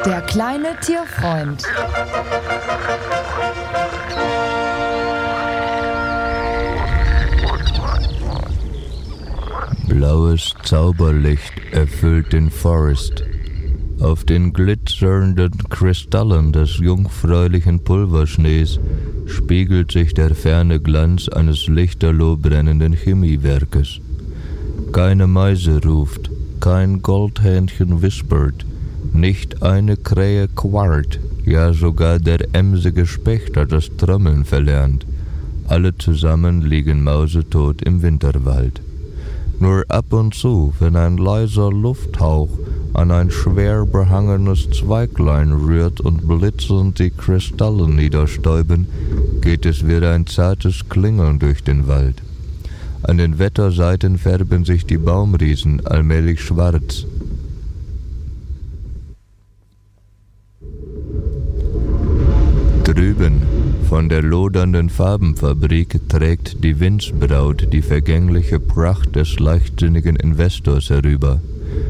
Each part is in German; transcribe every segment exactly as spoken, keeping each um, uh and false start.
Der kleine Tierfreund. Blaues Zauberlicht erfüllt den Forst. Auf den glitzernden Kristallen des jungfräulichen Pulverschnees spiegelt sich der ferne Glanz eines lichterloh brennenden Chemiewerkes. Keine Meise ruft, kein Goldhähnchen wispert, nicht eine Krähe quallt, ja sogar der emsige Specht hat das Trommeln verlernt. Alle zusammen liegen mausetot im Winterwald. Nur ab und zu, wenn ein leiser Lufthauch an ein schwer behangenes Zweiglein rührt und blitzend die Kristalle niederstäuben, geht es wie ein zartes Klingeln durch den Wald. An den Wetterseiten färben sich die Baumriesen allmählich schwarz. Drüben, von der lodernden Farbenfabrik, trägt die Windsbraut die vergängliche Pracht des leichtsinnigen Investors herüber.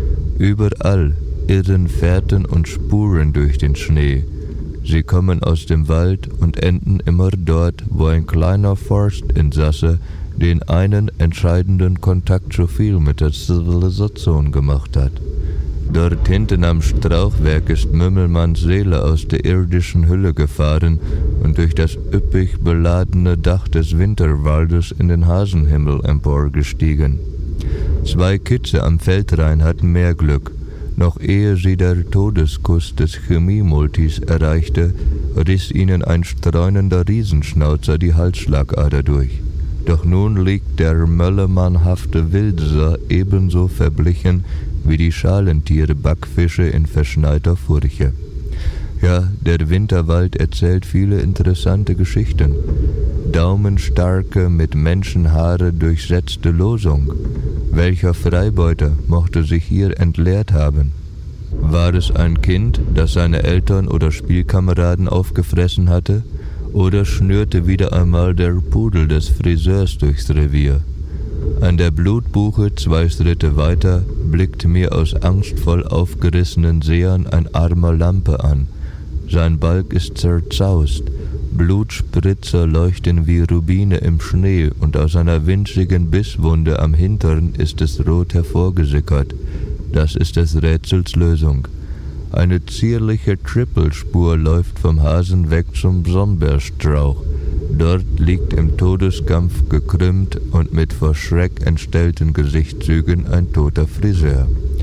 Überall irren Fährten und Spuren durch den Schnee. Sie kommen aus dem Wald und enden immer dort, wo ein kleiner Forstinsasse den einen entscheidenden Kontakt zu viel mit der Zivilisation gemacht hat. Dort hinten am Strauchwerk ist Mümmelmanns Seele aus der irdischen Hülle gefahren und durch das üppig beladene Dach des Winterwaldes in den Hasenhimmel emporgestiegen. Zwei Kitze am Feldrain hatten mehr Glück. Noch ehe sie der Todeskuss des Chemiemultis erreichte, riss ihnen ein streunender Riesenschnauzer die Halsschlagader durch. Doch nun liegt der möllemannhafte Wildeser ebenso verblichen wie die Schalentiere Backfische in verschneiter Furche. Ja, der Winterwald erzählt viele interessante Geschichten. Daumenstarke, mit Menschenhaare durchsetzte Losung. Welcher Freibeuter mochte sich hier entleert haben? War es ein Kind, das seine Eltern oder Spielkameraden aufgefressen hatte? Oder schnürte wieder einmal der Pudel des Friseurs durchs Revier? An der Blutbuche zwei Schritte weiter blickt mir aus angstvoll aufgerissenen Sehern ein armer Lampe an. Sein Balg ist zerzaust, Blutspritzer leuchten wie Rubine im Schnee und aus einer winzigen Bisswunde am Hintern ist es rot hervorgesickert. Das ist des Rätsels Lösung. Eine zierliche Trippelspur läuft vom Hasen weg zum Somberstrauch. Dort liegt im Todeskampf gekrümmt und mit vor Schreck entstellten Gesichtszügen ein toter Friseur.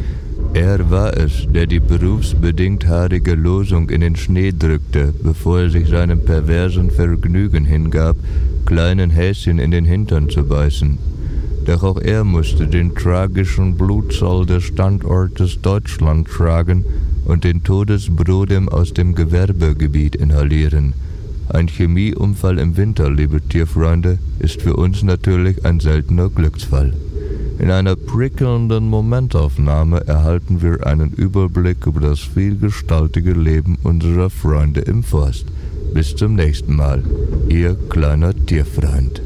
Er war es, der die berufsbedingt haarige Losung in den Schnee drückte, bevor er sich seinem perversen Vergnügen hingab, kleinen Häschen in den Hintern zu beißen. Doch auch er musste den tragischen Blutzoll des Standortes Deutschland tragen und den Todesbrodem aus dem Gewerbegebiet inhalieren. Ein Chemieunfall im Winter, liebe Tierfreunde, ist für uns natürlich ein seltener Glücksfall. In einer prickelnden Momentaufnahme erhalten wir einen Überblick über das vielgestaltige Leben unserer Freunde im Forst. Bis zum nächsten Mal, Ihr kleiner Tierfreund.